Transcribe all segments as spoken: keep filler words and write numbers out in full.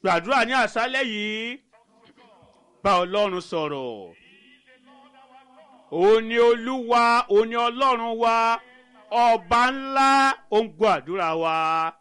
gbàdúrà ní àṣálẹ́ yìí, bá Ọlọ́run sọ̀rọ̀. Òun ni Olúwa, òun ni Ọlọ́run wa, ọba ńlá, ó ń gbọ́ àdúrà wa.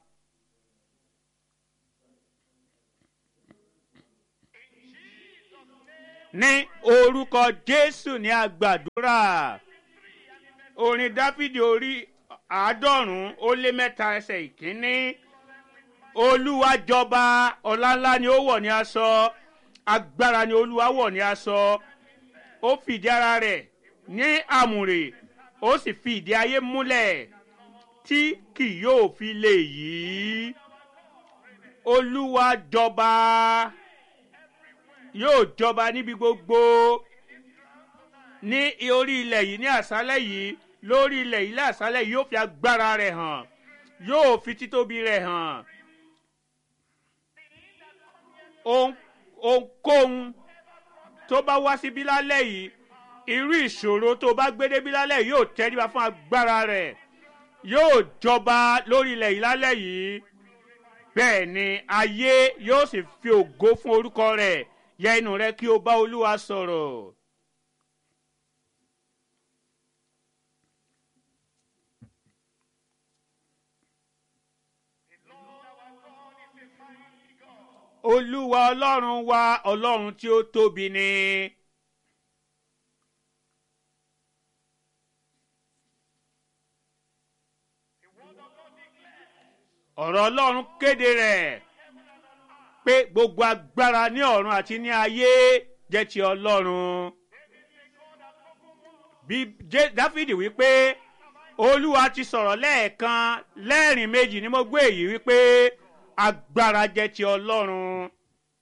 Ní orúkọ Jésù ní a gbàdúrà. Orin Dáfídì orí àádọ́rùn-ún ó lé mẹ́ta ẹsẹ̀ ìkíní. Olúwa jọba, ọlá ńlá ni ó wọ̀ ní aṣọ, agbára ni Olúwa wọ̀ ní aṣọ. Ó fìdí ara rẹ̀ ní àmùrè, ó sì fi ìdí ayé múlẹ̀ tí kì yóò fi lè yí. Olúwa jọba, yóò jọba níbi gbogbo ní orí ilẹ̀ yìí ní àṣálẹ́ yìí, lórí ilẹ̀ yìí ní àṣálẹ́ yìí yóò fi agbára rẹ̀ hàn, yóò fi títóbi rẹ̀ hàn. Ohunkóhun tó bá wá síbí lálẹ́ yìí, irú ìṣòro tó bá gbé débí lálẹ́ yìí yóò tẹríba fún agbára rẹ̀, yóò jọba lórí ilẹ̀ yìí lálẹ́ yìí. Bẹ́ẹ̀ ni ayé yóò sì fi ògo fún orúkọ rẹ̀. Yẹ inú rẹ kí o bá Olúwa sọ̀rọ̀. Olúwa Ọlọ́run wa, Ọlọ́run tí ó tóbi ni. Ọ̀rọ̀ Ọlọ́run kéde rẹ̀ pé gbogbo agbára ní ọ̀run àti ní ayé jẹ́ ti Ọlọ́run. Bí Dáfídì wípé Olúwa ti sọ̀rọ̀ lẹ́ẹ̀kan, lẹ́ẹ̀rin méjì ni mo gbé èyí wípé agbára jẹ́ ti Ọlọ́run.